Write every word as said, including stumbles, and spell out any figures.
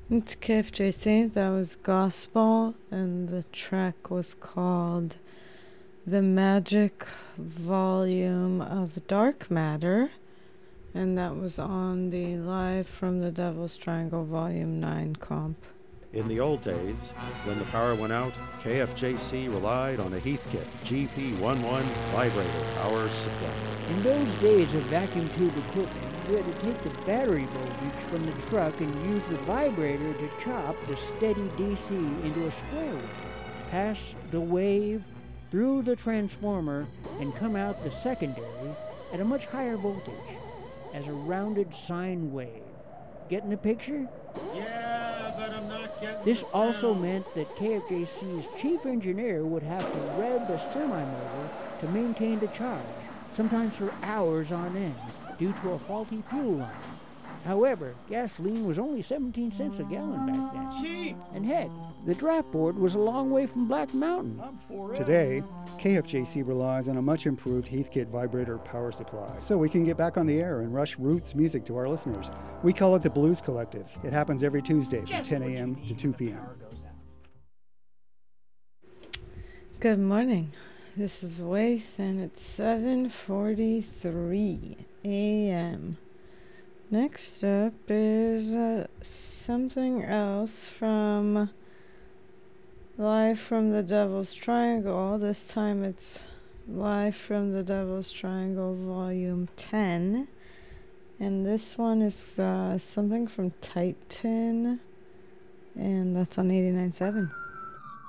It's K F J C. That was Gospel, and the track was called The Magic Volume of Dark Matter, and that was on the Live from the Devil's Triangle Volume nine comp. In the old days, when the power went out, K F J C relied on a Heathkit G P eleven vibrator power supply. In those days of vacuum tube equipment, you had to take the battery voltage from the truck and use the vibrator to chop the steady D C into a square wave, pass the wave through the transformer, and come out the secondary at a much higher voltage as a rounded sine wave. Getting the picture? Yeah, but I'm not getting This the also sound. meant that K F J C's chief engineer would have to rev the semi-motor to maintain the charge, sometimes for hours on end, due to a faulty fuel line. However, gasoline was only seventeen cents a gallon back then. Cheap. And heck, the draft board was a long way from Black Mountain. I'm for it. Today, K F J C relies on a much improved Heathkit vibrator power supply, so we can get back on the air and rush roots music to our listeners. We call it the Blues Collective. It happens every Tuesday from Just ten what you a.m. to need two when the p.m. power goes out. Good morning. This is Waith, and it's seven forty-three a.m. Next up is uh, something else from Live from the Devil's Triangle. This time it's Live from the Devil's Triangle Volume ten. And this one is uh, something from Titan, and that's on eighty-nine point seven.